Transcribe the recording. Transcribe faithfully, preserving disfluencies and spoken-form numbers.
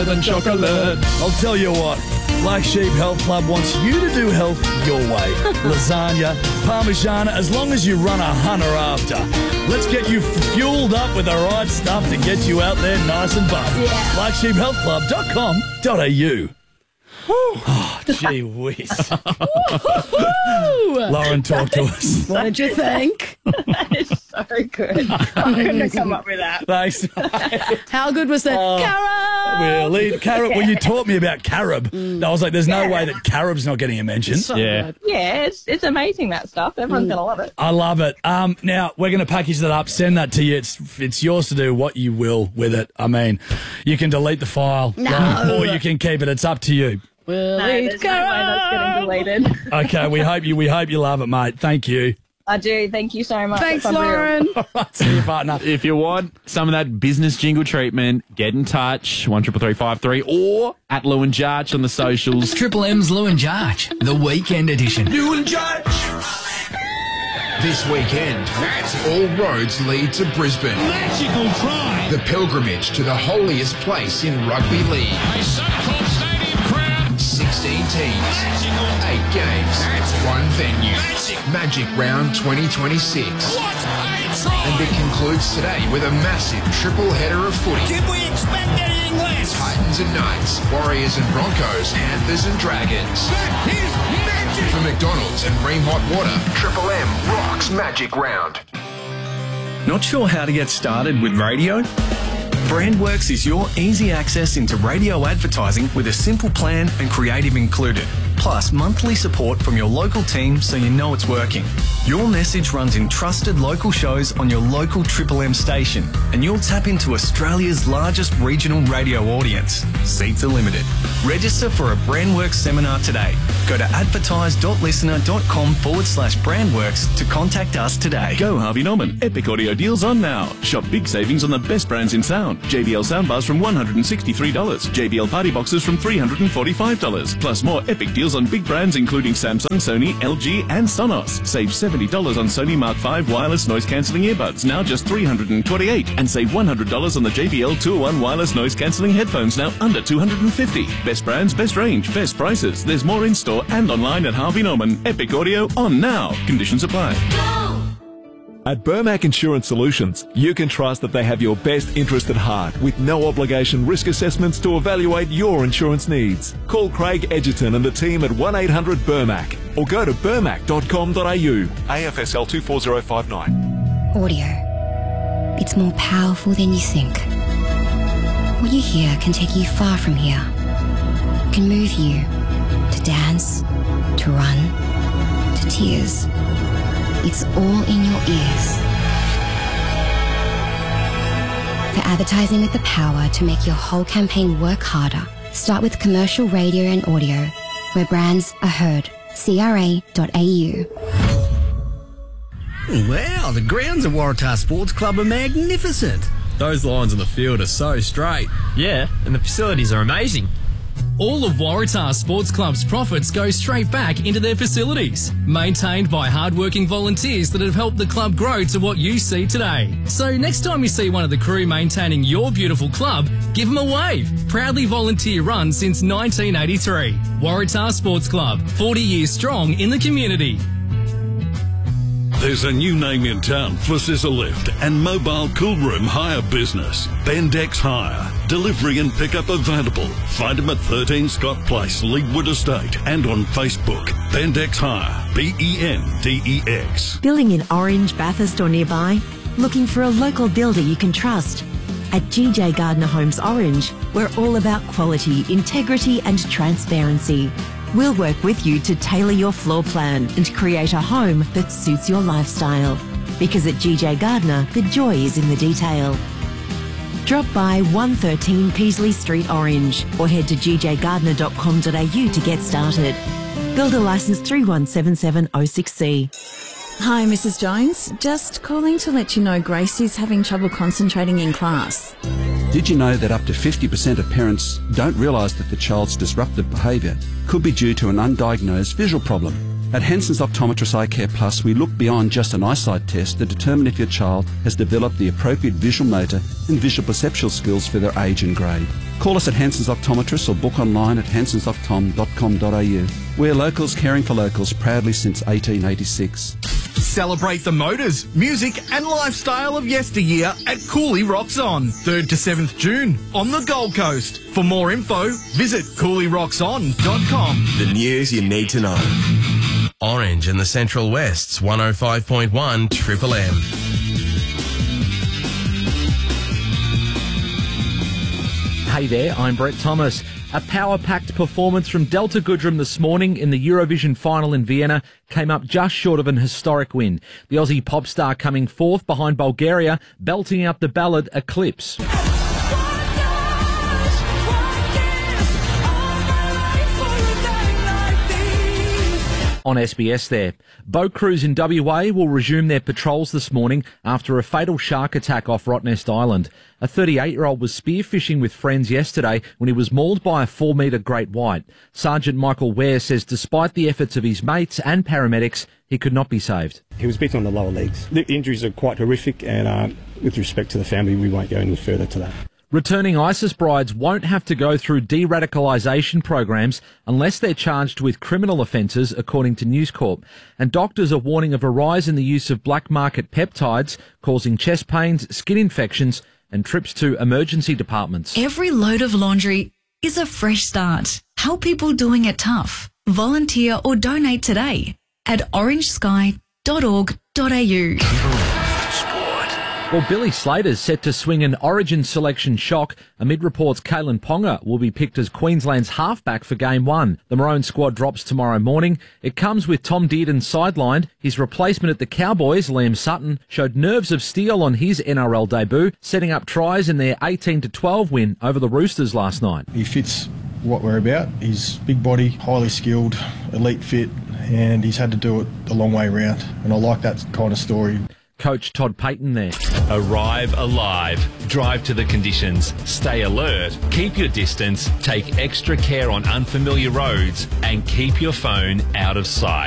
healthier than chocolate. I'll tell you what, Black Sheep Health Club wants you to do health your way. Lasagna, Parmesan, as long as you run a hunter after. Let's get you fueled up with the right stuff to get you out there nice and buff. Yeah. black sheep health club dot com dot a u. Oh, gee whiz. Lauren, talk to us. What did you think? It's so good. I couldn't have come up with that. Thanks. How good was that? Oh, Carrot! We'll leave Carib. Well, you taught me about Carib. Mm. I was like, there's no Yeah. way that Carib's not getting a mention. So Yeah. good. Yeah, it's it's amazing, that stuff. Everyone's going to love it. I love it. Um, now, we're going to package that up, send that to you. It's it's yours to do what you will with it. I mean, you can delete the file No. or you can keep it. It's up to you. We'll No, eat there's no way that's getting deleted. Okay, we hope you we hope you love it, mate. Thank you. I do. Thank you so much. Thanks, That's unreal. Lauren. See you, partner. If you want some of that business jingle treatment, get in touch, one triple three five three or at Lou and Jarch on the socials. Triple M's Lou and Jarch, the weekend edition. Lou and Jarch. This weekend, all roads lead to Brisbane. Magical try. The pilgrimage to the holiest place in rugby league. A so-called stadium crowd. sixteen teams, Magical. eight games, Magic. one venue. Magic. Magic Round twenty twenty-six. What a try. And it concludes today with a massive triple header of footy. Did we expect anything less? Titans and Knights, Warriors and Broncos, Panthers and Dragons. That is magic. For McDonald's and Ream Hot Water, Triple M rocks Magic Round. Not sure how to get started with radio? Brandworks is your easy access into radio advertising with a simple plan and creative included. Plus monthly support from your local team so you know it's working. Your message runs in trusted local shows on your local Triple M station and you'll tap into Australia's largest regional radio audience. Seats are limited. Register for a Brandworks seminar today. Go to advertise.listener.com forward slash Brandworks to contact us today. Go Harvey Norman. Epic audio deals on now. Shop big savings on the best brands in sound. J B L soundbars from one hundred sixty-three dollars. J B L party boxes from three hundred forty-five dollars. Plus more epic deals on big brands including Samsung, Sony, L G and Sonos. Save seventy dollars on Sony Mark five wireless noise cancelling earbuds, now just three hundred twenty-eight dollars. And save one hundred dollars on the J B L two oh one wireless noise cancelling headphones, now under two hundred fifty dollars. Best brands, best range, best prices. There's more in store and online at Harvey Norman. Epic audio on now. Conditions apply. At Burmac Insurance Solutions, you can trust that they have your best interest at heart with no obligation risk assessments to evaluate your insurance needs. Call Craig Edgerton and the team at one eight hundred Burmac or go to burmac dot com dot a u. A F S L two four zero five nine. Audio. It's more powerful than you think. What you hear can take you far from here. It can move you to dance, to run, to tears. It's all in your ears. For advertising with the power to make your whole campaign work harder, start with commercial radio and audio, where brands are heard. C R A dot A U. Wow, the grounds at Waratah Sports Club are magnificent. Those lines on the field are so straight. Yeah, and the facilities are amazing. All of Waratah Sports Club's profits go straight back into their facilities, maintained by hard-working volunteers that have helped the club grow to what you see today. So next time you see one of the crew maintaining your beautiful club, give them a wave. Proudly volunteer run since nineteen eighty-three. Waratah Sports Club, forty years strong in the community. There's a new name in town for Scissor Lift and mobile cool room hire business. Bendex Hire. Delivery and pickup available. Find them at thirteen Scott Place, Leadwood Estate, and on Facebook. Bendex Hire. B E N D E X. Building in Orange, Bathurst or nearby? Looking for a local builder you can trust? At G J Gardner Homes Orange, we're all about quality, integrity and transparency. We'll work with you to tailor your floor plan and create a home that suits your lifestyle. Because at G J Gardner, the joy is in the detail. Drop by one thirteen Peasley Street, Orange, or head to g j gardner dot com dot a u to get started. Builder licence three one seven seven oh six C. Hi, Missus Jones. Just calling to let you know Grace is having trouble concentrating in class. Did you know that up to fifty percent of parents don't realise that the child's disruptive behaviour could be due to an undiagnosed visual problem? At Hanson's Optometrist Eye Care Plus, we look beyond just an eyesight test to determine if your child has developed the appropriate visual motor and visual perceptual skills for their age and grade. Call us at Hanson's Optometrist or book online at hansons optom dot com dot a u. We're locals caring for locals proudly since eighteen eighty-six. Celebrate the motors, music and lifestyle of yesteryear at Cooley Rocks On, third to seventh June on the Gold Coast. For more info, visit cooley rocks on dot com. The news you need to know. Orange in the Central West's one oh five point one Triple M. Hey there, I'm Brett Thomas. A power-packed performance from Delta Goodrem this morning in the Eurovision final in Vienna came up just short of an historic win. The Aussie pop star coming fourth behind Bulgaria, belting out the ballad Eclipse. On S B S there. Boat crews in W A will resume their patrols this morning after a fatal shark attack off Rottnest Island. A thirty-eight-year-old was spearfishing with friends yesterday when he was mauled by a four-metre great white. Sergeant Michael Ware says despite the efforts of his mates and paramedics, he could not be saved. He was bitten on the lower legs. The injuries are quite horrific, and uh, with respect to the family, we won't go any further to that. Returning ISIS brides won't have to go through de-radicalisation programs unless they're charged with criminal offences, according to News Corp. And doctors are warning of a rise in the use of black market peptides, causing chest pains, skin infections, and trips to emergency departments. Every load of laundry is a fresh start. Help people doing it tough. Volunteer or donate today at orange sky dot org dot a u. Well, Billy Slater's set to swing an Origin selection shock amid reports Kalen Ponga will be picked as Queensland's halfback for Game one. The Maroon squad drops tomorrow morning. It comes with Tom Dearden sidelined. His replacement at the Cowboys, Liam Sutton, showed nerves of steel on his N R L debut, setting up tries in their eighteen to twelve win over the Roosters last night. He fits what we're about. He's big body, highly skilled, elite fit, and he's had to do it the long way round. And I like that kind of story. Coach Todd Payton there. Arrive alive. Drive to the conditions. Stay alert. Keep your distance. Take extra care on unfamiliar roads. And keep your phone out of sight.